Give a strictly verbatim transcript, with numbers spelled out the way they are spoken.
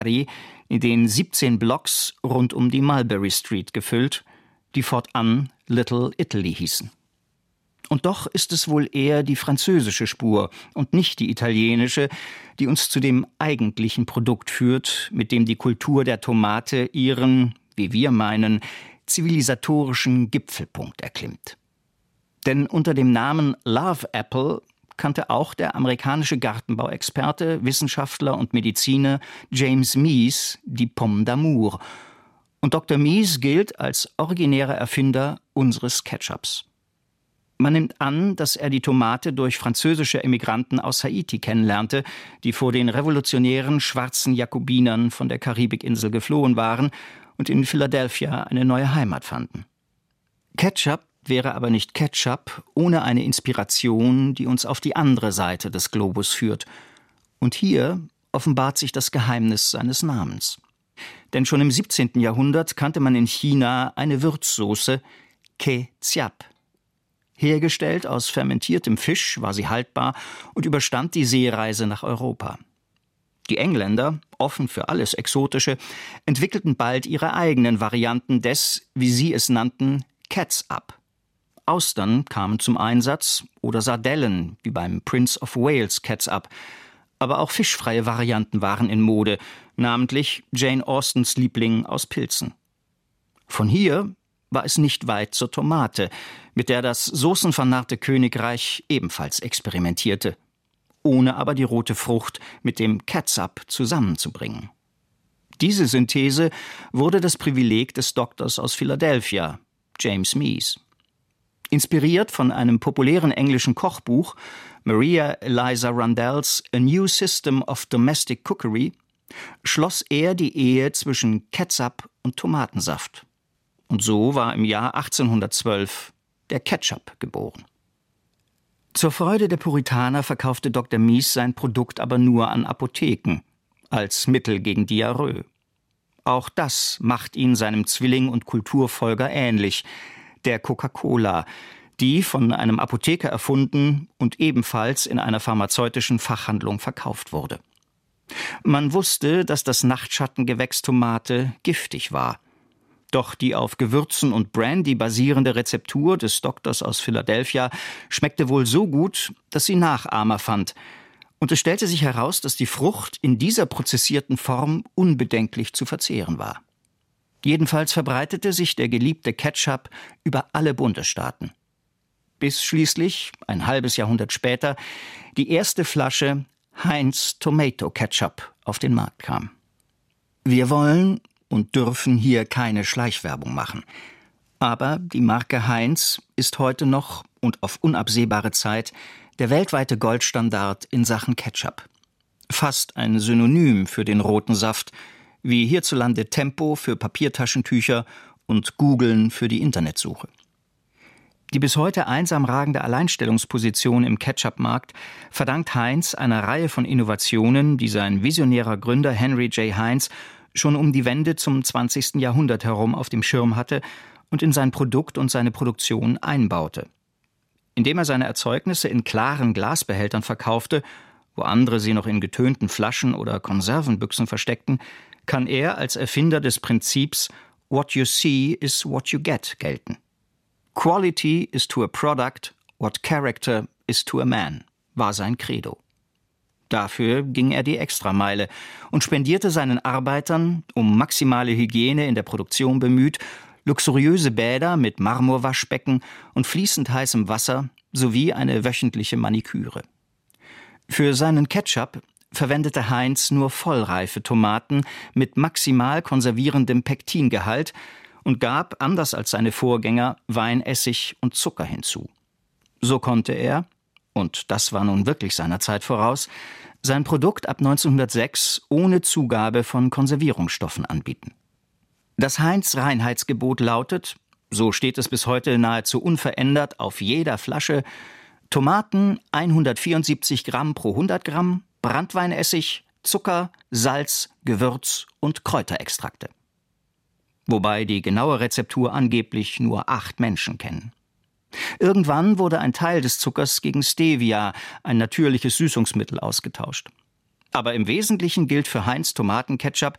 in den siebzehn Blocks rund um die Mulberry Street gefüllt, die fortan Little Italy hießen. Und doch ist es wohl eher die französische Spur und nicht die italienische, die uns zu dem eigentlichen Produkt führt, mit dem die Kultur der Tomate ihren, wie wir meinen, zivilisatorischen Gipfelpunkt erklimmt. Denn unter dem Namen Love Apple kannte auch der amerikanische Gartenbauexperte, Wissenschaftler und Mediziner James Mies die Pomme d'Amour. Und Doktor Mies gilt als originärer Erfinder unseres Ketchups. Man nimmt an, dass er die Tomate durch französische Emigranten aus Haiti kennenlernte, die vor den revolutionären schwarzen Jakobinern von der Karibikinsel geflohen waren und in Philadelphia eine neue Heimat fanden. Ketchup wäre aber nicht Ketchup ohne eine Inspiration, die uns auf die andere Seite des Globus führt. Und hier offenbart sich das Geheimnis seines Namens. Denn schon im siebzehnten Jahrhundert kannte man in China eine Würzsoße, Ketchup. Hergestellt aus fermentiertem Fisch war sie haltbar und überstand die Seereise nach Europa. Die Engländer, offen für alles Exotische, entwickelten bald ihre eigenen Varianten des, wie sie es nannten, Catsup. Austern kamen zum Einsatz oder Sardellen, wie beim Prince of Wales Catsup. Aber auch fischfreie Varianten waren in Mode, namentlich Jane Austens Liebling aus Pilzen. Von hier war es nicht weit zur Tomate, mit der das soßenvernarrte Königreich ebenfalls experimentierte, ohne aber die rote Frucht mit dem Catsup zusammenzubringen. Diese Synthese wurde das Privileg des Doktors aus Philadelphia, James Mies. Inspiriert von einem populären englischen Kochbuch, Maria Eliza Rundell's A New System of Domestic Cookery, schloss er die Ehe zwischen Catsup und Tomatensaft. Und so war im Jahr achtzehnhundertzwölf der Ketchup geboren. Zur Freude der Puritaner verkaufte Doktor Mies sein Produkt aber nur an Apotheken, als Mittel gegen Diarrhoe. Auch das macht ihn seinem Zwilling und Kulturfolger ähnlich, der Coca-Cola, die von einem Apotheker erfunden und ebenfalls in einer pharmazeutischen Fachhandlung verkauft wurde. Man wusste, dass das Nachtschattengewächs Tomate giftig war. Doch die auf Gewürzen und Brandy basierende Rezeptur des Doktors aus Philadelphia schmeckte wohl so gut, dass sie Nachahmer fand. Und es stellte sich heraus, dass die Frucht in dieser prozessierten Form unbedenklich zu verzehren war. Jedenfalls verbreitete sich der geliebte Ketchup über alle Bundesstaaten. Bis schließlich, ein halbes Jahrhundert später, die erste Flasche Heinz Tomato Ketchup auf den Markt kam. Wir wollen und dürfen hier keine Schleichwerbung machen. Aber die Marke Heinz ist heute noch und auf unabsehbare Zeit der weltweite Goldstandard in Sachen Ketchup. Fast ein Synonym für den roten Saft, wie hierzulande Tempo für Papiertaschentücher und Googlen für die Internetsuche. Die bis heute einsam ragende Alleinstellungsposition im Ketchup-Markt verdankt Heinz einer Reihe von Innovationen, die sein visionärer Gründer Henry J. Heinz schon um die Wende zum zwanzigsten Jahrhundert herum auf dem Schirm hatte und in sein Produkt und seine Produktion einbaute. Indem er seine Erzeugnisse in klaren Glasbehältern verkaufte, wo andere sie noch in getönten Flaschen oder Konservenbüchsen versteckten, kann er als Erfinder des Prinzips "What you see is what you get" gelten. Quality is to a product what character is to a man, war sein Credo. Dafür ging er die Extrameile und spendierte seinen Arbeitern, um maximale Hygiene in der Produktion bemüht, luxuriöse Bäder mit Marmorwaschbecken und fließend heißem Wasser sowie eine wöchentliche Maniküre. Für seinen Ketchup verwendete Heinz nur vollreife Tomaten mit maximal konservierendem Pektingehalt und gab, anders als seine Vorgänger, Weinessig und Zucker hinzu. So konnte er, und das war nun wirklich seiner Zeit voraus, sein Produkt ab neunzehnhundertsechs ohne Zugabe von Konservierungsstoffen anbieten. Das Heinz-Reinheitsgebot lautet, so steht es bis heute nahezu unverändert auf jeder Flasche: Tomaten hundertvierundsiebzig Gramm pro hundert Gramm, Branntweinessig, Zucker, Salz, Gewürz und Kräuterextrakte. Wobei die genaue Rezeptur angeblich nur acht Menschen kennen. Irgendwann wurde ein Teil des Zuckers gegen Stevia, ein natürliches Süßungsmittel, ausgetauscht. Aber im Wesentlichen gilt für Heinz Tomatenketchup